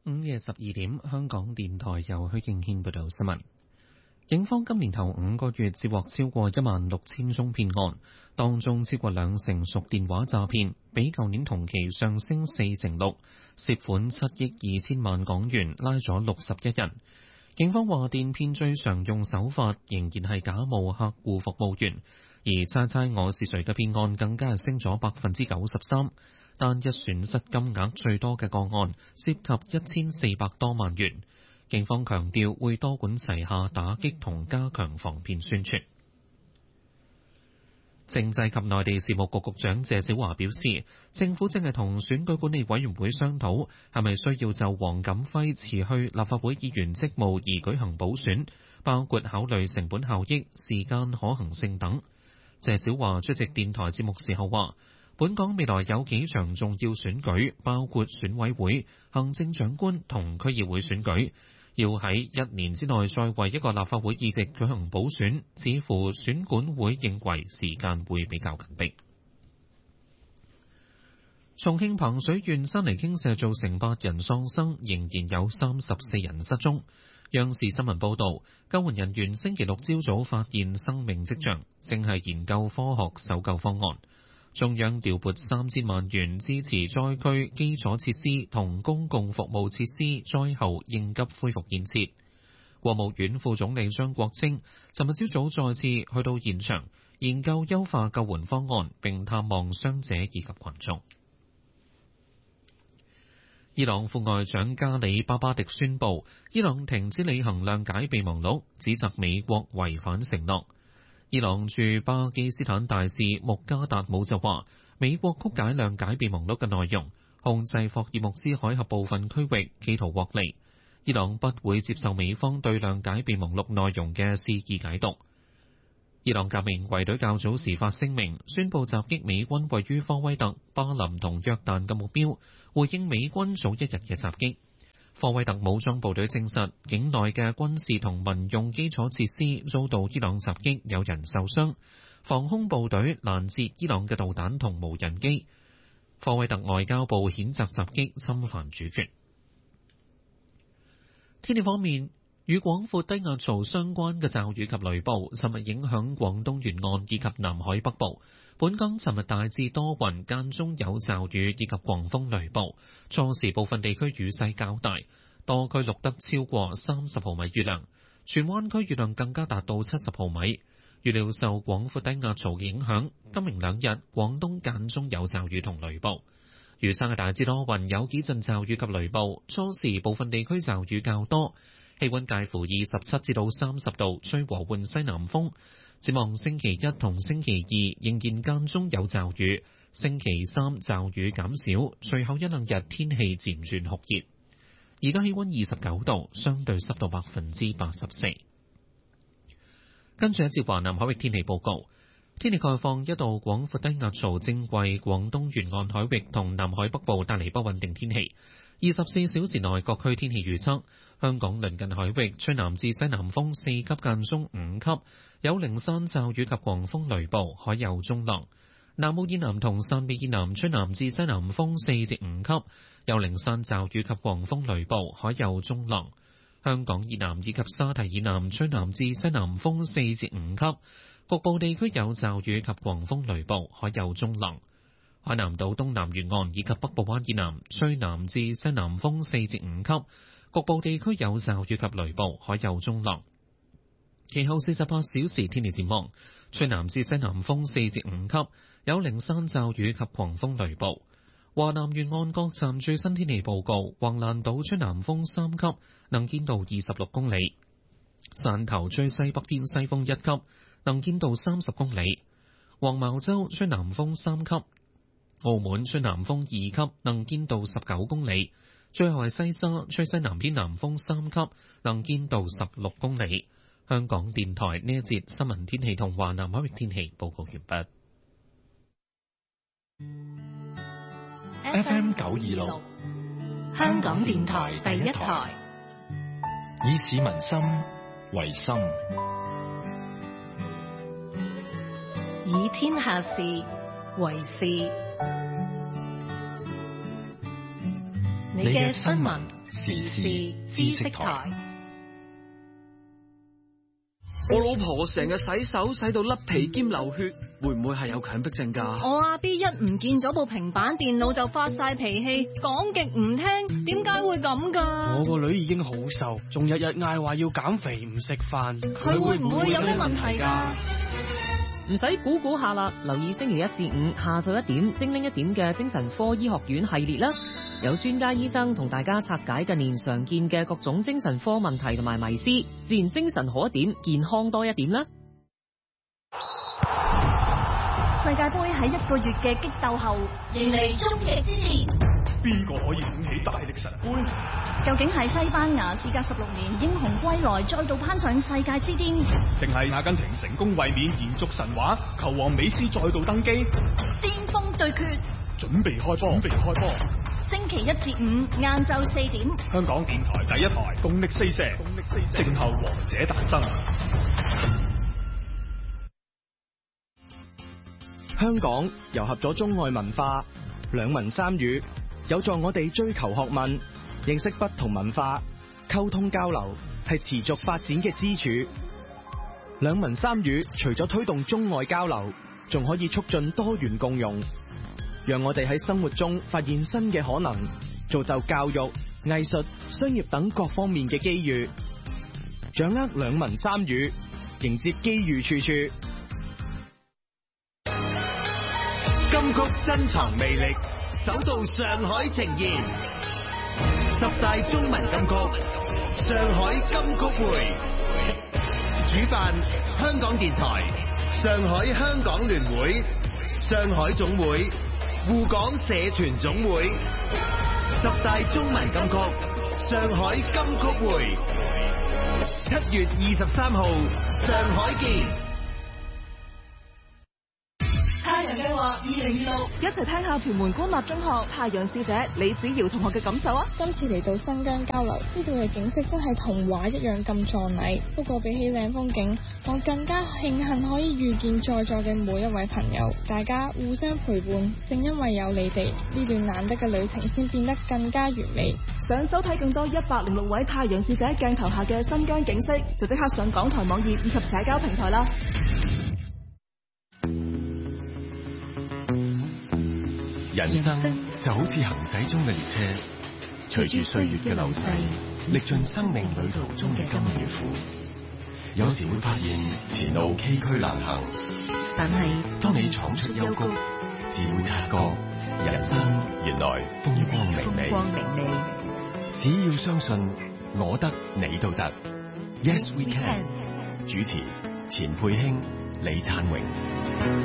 午夜12點，香港電台由許敬軒報道新聞。警方今年頭5個月接獲超過16000宗騙案，當中超過20%屬電話詐騙，比舊年同期上升6%，涉款7億2千萬港元，拉咗61人。警方話電騙最常用手法仍然係假冒客戶服務員，而猜猜我是誰嘅騙案更加係升咗93%，單一損失金額最多嘅個案涉及1400多萬元。警方強調會多管齊下打擊同加強防騙宣傳。政制及內地事務局局長謝小華表示，政府正係同選舉管理委員會商討，係咪需要就黃錦輝辭去立法會議員職務而舉行補選，包括考慮成本效益、時間可行性等。謝小華出席電台節目時候話，本港未來有幾場重要選舉，包括選委會、行政長官同區議會選舉，要喺1年之內再為一個立法會議席舉行補選，似乎選管會認為時間會比較緊迫。重慶彭水縣山泥傾瀉造成8人喪生，仍然有34人失蹤。央視新聞報導，救援人員星期六朝早發現生命跡象，正係研究科學搜救方案。中央調撥3000萬元支持災區基礎設施同公共服務設施災後應急恢復建設。國務院副總理張國清尋日朝早再次去到現場，研究優化救援方案，並探望傷者以及群眾。伊朗副外長加里巴巴迪宣布，伊朗停止履行諒解備忘錄，指責美國違反承諾。伊朗駐巴基斯坦大使穆加達姆就話，美國曲解諒解備忘錄嘅內容，控制霍爾木茲海峽部分區域，企圖獲利。伊朗不會接受美方對諒解備忘錄內容嘅肆意解讀。伊朗革命衛隊較早時發聲明，宣布襲擊美軍位於科威特、巴林同約旦嘅目標，回應美軍早一日嘅襲擊。科威特武裝部隊證實，境內嘅軍事同民用基礎設施遭到伊朗襲擊，有人受傷。防空部隊攔截伊朗嘅導彈同無人機。科威特外交部譴責襲擊，侵犯主權。天氣方面，與廣闊低壓槽相關嘅驟雨及雷暴，尋日影響廣東沿岸以及南海北部。本港尋日大致多雲，間中有驟雨以及狂風雷暴，初時部分地區雨勢較大，多區錄得超過30毫米雨量，荃灣區雨量更加達到70毫米。預料受廣闊低壓槽嘅影響，今明兩日廣東間中有驟雨同雷暴。預測係大致多雲，有幾陣驟雨及雷暴，初時部分地區驟雨較多，氣溫介乎27至到30度，吹和緩西南風。展望星期一同星期二仍然間中有驟雨，星期三驟雨減少，隨後一兩日天氣漸轉酷熱。而家氣溫29度，相對濕度84%。跟住一節華南海域天氣報告，天氣概況，一道廣闊低壓槽正為廣東沿岸海域同南海北部帶嚟不穩定天氣。24小時內各區天氣預測，香港鄰近海域吹南至西南風4級間中5級，有零散驟雨及狂風雷暴，海有中浪。南澳以南同汕尾以南吹南至西南風4至5級，有零散驟雨及狂風雷暴，海有中浪。香港以南以及沙堤以南吹南至西南風4至5級，局部地區有驟雨及狂風雷暴，海有中浪。海南島東南沿岸以及北部灣以南吹南至西南風4至5級，局部地區有驟雨及雷暴，海有中浪。其後48小時天氣展望，吹南至西南風4至5級，有零散驟雨及狂風雷暴。華南沿岸各站最新天氣報告：橫瀾島吹南風3級，能見度26公里；汕頭吹西北偏西風1級，能見度30公里；黃茅洲吹南風3級；澳門吹南風2級，能見度19公里；最後係西沙吹西南偏南風3級，能見度16公里。香港電台呢一節新聞天氣同華南海域天氣報告完畢。 FM 926，香港電台第一台，以市民心為心， 以天下事為事。你嘅新聞時事知識台。 我老婆成日洗手洗到甩皮兼流血，會唔會係有強迫症㗎？ 我阿 B 一唔見咗部平板電腦就發晒脾氣，講極唔聽，點解會咁㗎？ 我個女已經好瘦，仲日日嗌話要減肥唔食飯， 佢會唔會有咩問題㗎？ 唔使估下啦，留意星期1至5下晝1點精靈1點嘅精神科醫學院系列啦，有專家醫生同大家拆解近年常見嘅各種精神科問題同埋迷思，自然精神好一點，健康多一點啦。 世界盃喺1個月嘅激鬥後，迎嚟終極之戰。 邊個可以捧起大力神杯？ 究竟係西班牙事隔16年英雄歸來，再度攀上世界之巔， 定係阿根廷成功衛冕延續神話，球王美斯再度登基？ 巔峰對決， 準備開波！ 星期1至5晏晝4點， 香港電台第一台，共力四射，靜候王者誕生。 香港糅合咗中外文化，兩文三語，有助我哋追求學問，認識不同文化，溝通交流係持續發展嘅支柱。兩文三語除咗推動中外交流，仲可以促進多元共融，讓我哋喺生活中發現新嘅可能，造就教育、藝術、商業等各方面嘅機遇。掌握兩文三語，迎接機遇處處。 金曲珍藏魅力，首度上海呈現10大中文金曲，上海金曲會。主辦香港電台、上海香港聯會、上海總會、滬港社團總會。10大中文金曲，上海金曲會。7月23號，上海見。 太陽計劃2026，一齊聽下屯門官立中學太陽使者李子瑤同學嘅感受啊！ 今次嚟到新疆交流，呢度嘅景色真係童話一樣咁壯麗。不過比起靚風景，我更加慶幸可以遇見在座嘅每一位朋友，大家互相陪伴。正因為有你哋，呢段難得嘅旅程先變得更加完美。 想收睇更多106位太陽使者鏡頭下嘅新疆景色，就即刻上港台網頁以及社交平台啦。 人生就好似行駛中嘅列車，隨住歲月嘅流逝，歷盡生命旅途中嘅甘與苦。有時會發現前路崎嶇難行， 但係當你闖出幽谷，只會察覺人生原來風光明媚。只要相信，我得你都得。Yes we can。主持：錢佩卿、李燦榮。